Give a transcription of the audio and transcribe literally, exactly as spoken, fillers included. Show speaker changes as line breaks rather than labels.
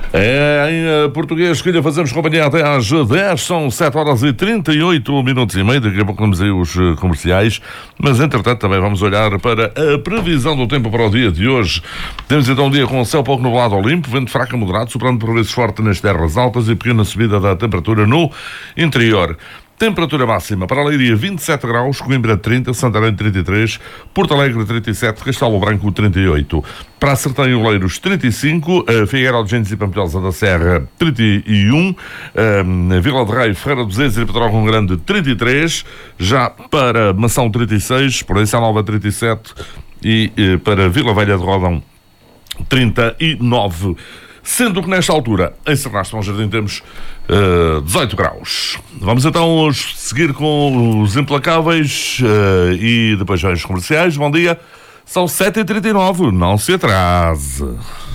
É em português que lhe fazemos companhia até às dez, são sete horas e trinta e oito minutos e meio. Daqui a pouco vamos aí os comerciais, mas entretanto também vamos olhar para a previsão do tempo para o dia de hoje. Temos então um dia com o céu pouco nublado ao limpo, vento fraco a moderado, soprando por vezes forte nas terras altas e pequena subida da temperatura no interior. Temperatura máxima para a Leiria vinte e sete graus, Coimbra trinta, Santarém trinta e três, Porto Alegre trinta e sete, Castelo Branco trinta e oito, para Sertão e Oleiros trinta e cinco, Figueiró de Gentes e Pampilhosa da Serra trinta e um, Vila de Rei, Ferreira dos Ezes e Pedrógão Grande trinta e três, já para Mação trinta e seis, Proença Nova trinta e sete e para Vila Velha de Rodão trinta e nove. Sendo que nesta altura, em Sernastão Jardim, temos uh, dezoito graus. Vamos então seguir com os implacáveis uh, e depois já os comerciais. Bom dia, são sete e trinta e nove, não se atrase.